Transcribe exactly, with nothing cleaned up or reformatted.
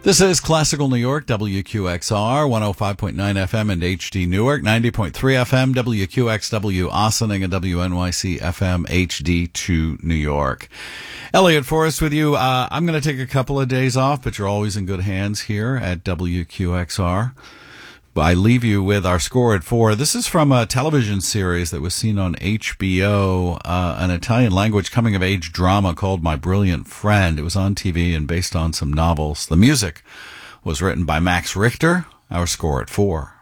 This is Classical New York, W Q X R, one oh five point nine F M and H D Newark, ninety point three F M, W Q X W Ossining, and W N Y C F M H D two New York. Elliot Forrest with you. Uh, I'm going to take a couple of days off, but you're always in good hands here at W Q X R. I leave you with our score at four. This is from a television series that was seen on H B O, uh, an Italian language coming of age drama called My Brilliant Friend. It was on T V and based on some novels. The music was written by Max Richter. Our score at four.